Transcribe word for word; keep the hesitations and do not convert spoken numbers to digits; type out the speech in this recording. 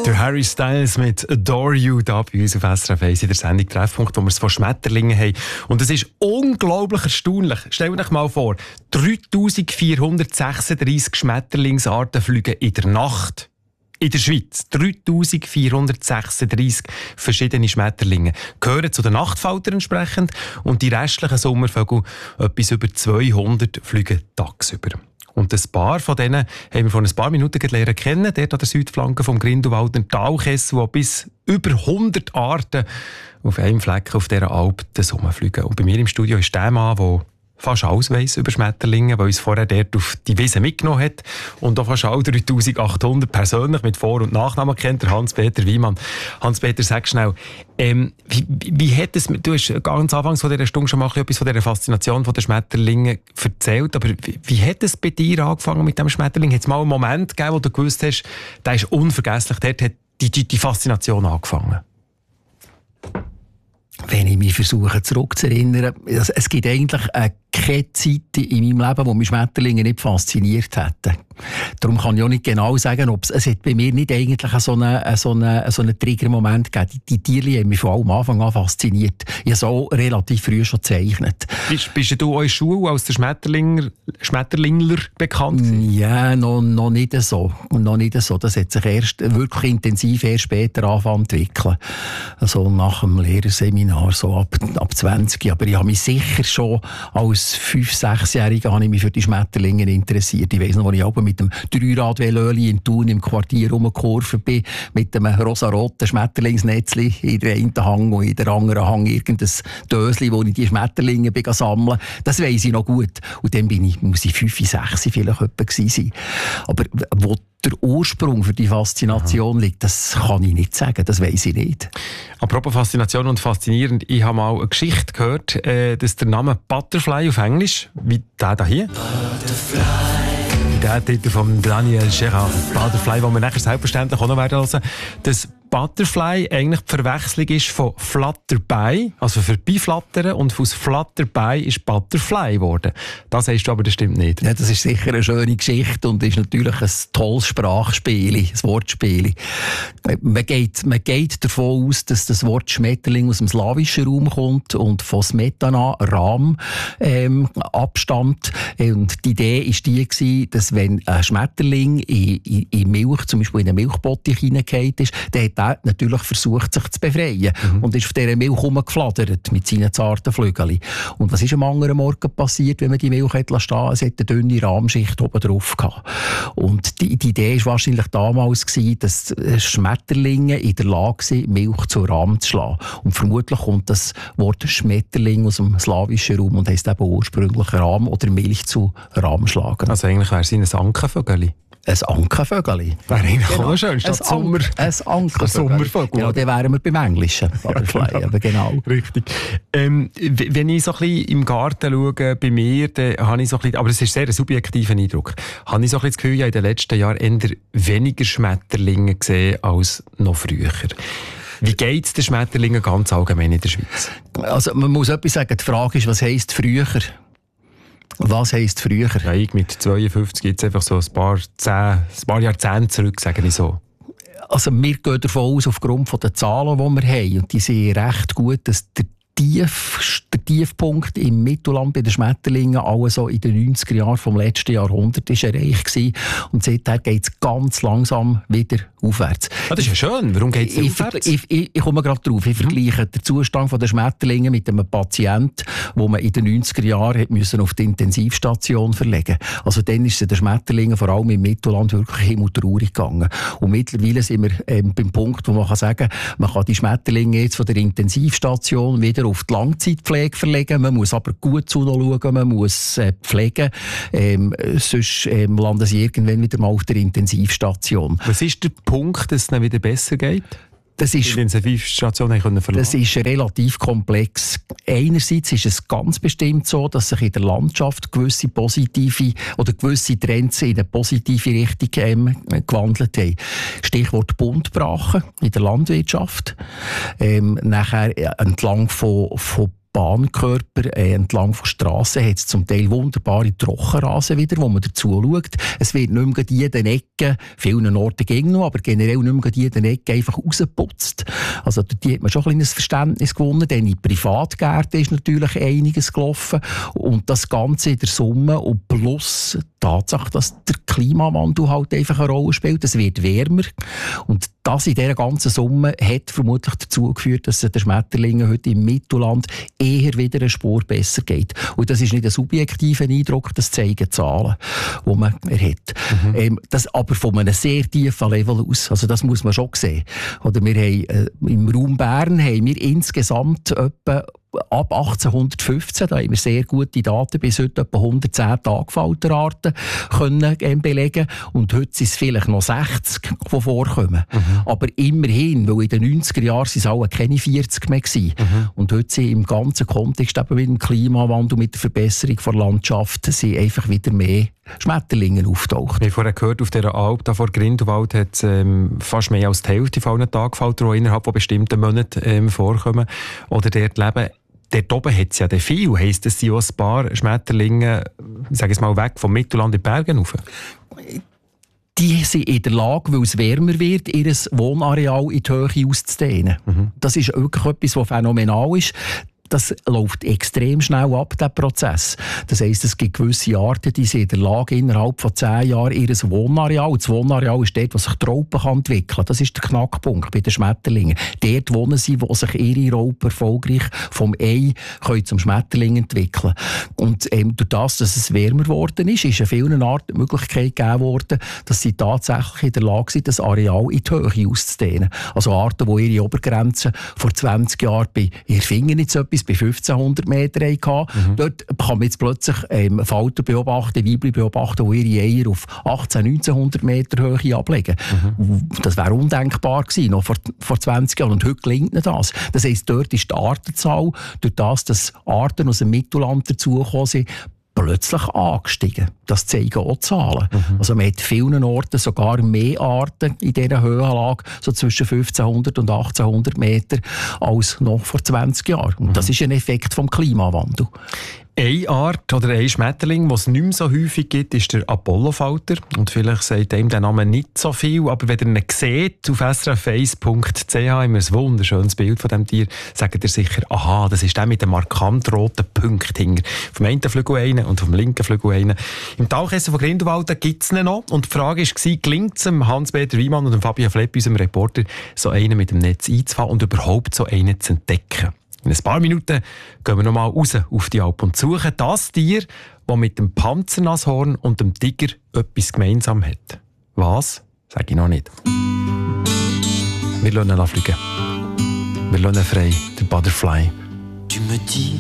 Der Harry Styles mit «Adore You» da bei uns auf S R F eins in der Sendung «Treffpunkt», wo wir es von Schmetterlingen haben. Und es ist unglaublich erstaunlich. Stellt euch mal vor, dreitausendvierhundertsechsunddreissig Schmetterlingsarten fliegen in der Nacht. In der Schweiz dreitausendvierhundertsechsunddreissig verschiedene Schmetterlinge gehören zu den Nachtfaltern entsprechend und die restlichen Sommervögel, etwas über zweihundert, fliegen tagsüber. Und ein paar von denen haben wir vor ein paar Minuten lernen kennen, dort an der Südflanke vom Grindelwald, ein Talkessel, wo bis über hundert Arten auf einem Fleck auf dieser Alp fliegen. Und bei mir im Studio ist der Mann, der fast alles weiss über Schmetterlinge, weil uns vorher dort auf die Wiese mitgenommen hat und auch fast alle dreitausendachthundert persönlich mit Vor- und Nachnamen kennt, der Hans-Peter Wiemann. Hans-Peter, sag schnell, ähm, wie, wie hat es, du hast ganz anfangs von dieser Stunde schon mal etwas von dieser Faszination von den Schmetterlingen erzählt, aber wie, wie hat es bei dir angefangen mit dem Schmetterling? Hat es mal einen Moment gegeben, wo du gewusst hast, der ist unvergesslich, dort hat die, die, die Faszination angefangen? Wenn ich mich versuche zurückzuerinnern, also es gibt eigentlich äh, keine Zeit in meinem Leben, wo mich Schmetterlinge nicht fasziniert hätten. Darum kann ich auch nicht genau sagen, ob es, es hat bei mir nicht eigentlich so einen, so einen, so einen Triggermoment gegeben. Die, die Tiere haben mich von allem Anfang an fasziniert. Ich habe so relativ früh schon gezeichnet. Bist, bist du auch in der Schule als der Schmetterlinger, Schmetterlingler bekannt? Ja, noch, noch nicht so. Noch nicht so. Das hat sich erst wirklich intensiv erst später angefangen zu entwickeln. Also nach dem Lehrerseminar, so ab, ab zwanzig. Aber ich habe mich sicher schon als fünf-, sechsjähriger habe ich mich für die Schmetterlinge interessiert. Ich weiss noch, als ich aber mit dem Dreirad-Velöli in Thun im Quartier rumgekurven bin, mit einem rosaroten Schmetterlingsnetzli in der einen Hang und in der anderen Hang irgendein Dösli, wo ich die Schmetterlinge sammeln. Das weiss ich noch gut. Und dann bin ich, muss ich fünf, sechs vielleicht etwa gewesen sein. Aber wo der Ursprung für die Faszination liegt, das kann ich nicht sagen, das weiss ich nicht. Apropos Faszination und faszinierend, ich habe mal eine Geschichte gehört, äh, dass der Name Butterfly auf Englisch, wie der da hier, Butterfly. Der Titel von Daniel Gérard, Butterfly, den wir nachher selbstverständlich auch noch werden hören, dass Butterfly eigentlich die Verwechslung ist von Flutterby, also vorbeiflattern, und aus Flutterby ist Butterfly geworden. Das sagst du aber, das stimmt nicht. Ja, das ist sicher eine schöne Geschichte und ist natürlich ein tolles Sprachspiel, ein Wortspiel. Man geht, man geht davon aus, dass das Wort Schmetterling aus dem slawischen Raum kommt und von Smetana, Rahm, ähm, abstammt. Und die Idee war die gewesen, dass wenn ein Schmetterling in, in, in Milch, zum Beispiel in einen Milchbottich hineingefallen ist, dann hat er natürlich versucht, sich zu befreien. Mhm. Und ist auf dieser Milch herumgeflattert mit seinen zarten Flügeln. Und was ist am anderen Morgen passiert, wenn man die Milch hat stehen? Es hat eine dünne Rahmschicht oben drauf gehabt. Und die, die Idee war wahrscheinlich damals gewesen, dass Schmetterlinge in der Lage sind, Milch zu Rahm zu schlagen. Und vermutlich kommt das Wort Schmetterling aus dem slawischen Raum und heisst eben ursprünglich Rahm oder Milch zu Rahm schlagen. Also eigentlich wäre es ein Ankenvögel. Ein Ankenvögel. Wäre eigentlich genau. auch schön, statt ein Sommer. Ein Ankenvögel. Genau, dann wären wir beim Englischen. Butterfly, genau. Aber genau. Richtig. Ähm, wenn ich so ein bisschen im Garten schaue, bei mir, dann habe ich so ein bisschen, aber es ist sehr ein subjektiver Eindruck, habe ich so ein bisschen das Gefühl, ich habe in den letzten Jahren eher weniger Schmetterlinge gesehen als noch früher. Wie geht es den Schmetterlingen ganz allgemein in der Schweiz? Also man muss etwas sagen, die Frage ist, was heisst früher? Was heisst früher? Ja, ich mit zweiundfünfzig gibt es einfach so ein paar, zehn, ein paar Jahrzehnte zurück, sage ich so. Also wir gehen davon aus, aufgrund der Zahlen, die wir haben, und die sind recht gut, dass der Tief, der Tiefpunkt im Mittelland bei den Schmetterlingen also in den neunziger Jahren vom letzten Jahrhundert ist erreicht gewesen. Und seither geht es ganz langsam wieder aufwärts. Ah, das ist ja schön. Warum geht es aufwärts? Ich, ich, ich komme gerade drauf. Ich mhm. vergleiche den Zustand der Schmetterlinge mit einem Patienten, den man in den neunziger Jahren hat müssen auf die Intensivstation verlegen musste. Also dann ist es den Schmetterlingen vor allem im Mittelland wirklich himmeltraurig gegangen. Und mittlerweile sind wir ähm, beim Punkt, wo man kann sagen, man kann die Schmetterlinge jetzt von der Intensivstation wieder auf die Langzeitpflege verlegen. Man muss aber gut zuschauen, man muss äh, pflegen. Ähm, sonst ähm, landen sie irgendwann wieder mal auf der Intensivstation. Was ist der Punkt, dass es dann wieder besser geht? Das ist, die Intensivstation können das ist relativ komplex. Einerseits ist es ganz bestimmt so, dass sich in der Landschaft gewisse positive oder gewisse Trends in eine positive Richtung ähm, gewandelt haben. Stichwort Buntbrachen in der Landwirtschaft. Ähm, nachher entlang von, von Bahnkörper äh, entlang von Strassen hat es zum Teil wunderbare Trockenrasen wieder, wo man dazu schaut. Es wird nicht mehr in jeden Ecken, vielen Orten ging noch, aber generell nicht mehr in jeden Ecken einfach rausgeputzt. Also dort hat man schon ein kleines Verständnis gewonnen, denn in Privatgärten ist natürlich einiges gelaufen und das Ganze in der Summe und plus die Tatsache, dass der Klimawandel halt einfach eine Rolle spielt. Es wird wärmer und das in dieser ganzen Summe hat vermutlich dazu geführt, dass es den Schmetterlingen heute im Mittelland eher wieder eine Spur besser geht. Und das ist nicht ein subjektiver Eindruck, das zeigen Zahlen, die man hat. Mhm. Ähm, das aber von einem sehr tiefen Level aus. Also das muss man schon sehen. Oder wir haben, äh, im Raum Bern haben wir insgesamt etwa ab achtzehnhundertfünfzehn, da haben wir sehr gute Daten, bis heute etwa hundertzehn Tagfalterarten können ähm, belegen. Und heute sind es vielleicht noch sechzig, die vorkommen. Mhm. Aber immerhin, weil in den neunziger Jahren waren es alle keine vierzig mehr gewesen. Mhm. Und heute sind im ganzen Kontext eben mit dem Klimawandel, mit der Verbesserung der Landschaft, sind einfach wieder mehr Schmetterlinge auftaucht. Wir haben vorhin gehört, auf dieser Alp da vor Grindelwald hat es ähm, fast mehr als die Hälfte von allen Tagfalter, die innerhalb von bestimmten Monaten ähm, vorkommen oder dort leben. Dort oben hat es ja dann viel. Heisst, es sind auch ein paar Schmetterlinge, sage ich mal, weg vom Mittelland in die Berge rauf? Die sind in der Lage, weil es wärmer wird, ihr Wohnareal in die Höhe auszudehnen. Mhm. Das ist wirklich etwas, was phänomenal ist. Das läuft extrem schnell ab, der Prozess. Das heisst, es gibt gewisse Arten, die sind in der Lage, innerhalb von zehn Jahren ihr Wohnareal, das Wohnareal ist dort, wo sich die Raupe entwickeln kann. Das ist der Knackpunkt bei den Schmetterlingen. Dort wohnen sie, wo sich ihre Raupe erfolgreich vom Ei können zum Schmetterling entwickeln. Und ähm, durch das, dass es wärmer geworden ist, ist in vielen Arten die Möglichkeit gegeben worden, dass sie tatsächlich in der Lage sind, das Areal in die Höhe auszudehnen. Also Arten, die ihre Obergrenze vor zwanzig Jahren bei, ihr Finger nicht so etwas bei fünfzehnhundert Meter hatten. Mhm. Dort kann man jetzt plötzlich ähm, Falter beobachten, Weibchen beobachten, die ihre Eier auf achtzehnhundert, neunzehnhundert Meter Höhe ablegen. Mhm. Das wäre undenkbar gewesen, noch vor, vor zwanzig Jahren. Und heute gelingt ihnen das. Das heisst, dort ist die Artenzahl, durch das, dass Arten aus dem Mittelland dazugekommen sind, plötzlich angestiegen. Das zeigen auch Zahlen. Mhm. Also man hat vielen Orten sogar mehr Arten in dieser Höhenlage, so zwischen fünfzehnhundert und achtzehnhundert Meter, als noch vor zwanzig Jahren. Und mhm. das ist ein Effekt vom Klimawandel. Eine Art oder ein Schmetterling, den es nicht mehr so häufig gibt, ist der Apollofalter. Und vielleicht sagt ihm der Name nicht so viel, aber wenn ihr ihn seht, auf s r f eins punkt c h haben wir ein wunderschönes Bild von diesem Tier, sagt ihr sicher, aha, das ist der mit dem markant roten Punkt hinter. Vom einen Flügel einen und vom linken Flügel einen. Im Talkessel von Grindelwald gibt es ihn noch. Und die Frage war, gelingt es dem Hans-Peter Wiemann und dem Fabian Flepp, unserem Reporter, so einen mit dem Netz einzufahren und überhaupt so einen zu entdecken? In ein paar Minuten gehen wir nochmal raus auf die Alp und suchen das Tier, das mit dem Panzernashorn und dem Tiger etwas gemeinsam hat. Was? Sage ich noch nicht. Wir lassen ihn fliegen. Wir lassen ihn frei, der Butterfly. Tu me dis